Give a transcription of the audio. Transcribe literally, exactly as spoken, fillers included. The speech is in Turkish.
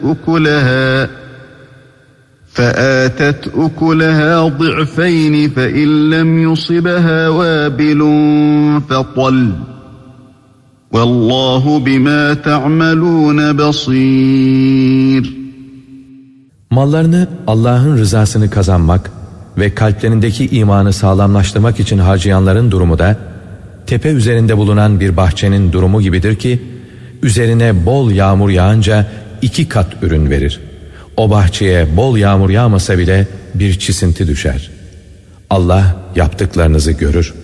أكلها فآتت أكلها ضعفين فإن لم يصبها وابل فطل والله بما تعملون بصير. Mallarını Allah'ın rızasını kazanmak ve kalplerindeki imanı sağlamlaştırmak için harcayanların durumu da tepe üzerinde bulunan bir bahçenin durumu gibidir ki üzerine bol yağmur yağınca iki kat ürün verir. O bahçeye bol yağmur yağmasa bile bir çisinti düşer. Allah yaptıklarınızı görür.